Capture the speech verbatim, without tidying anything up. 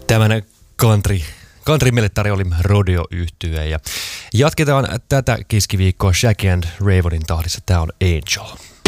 Tämän country, country meille tarjoili Rodeo-yhtye ja jatketaan tätä keskiviikkoa Shaggy and Rayvonin tahdissa. Tää on Angel.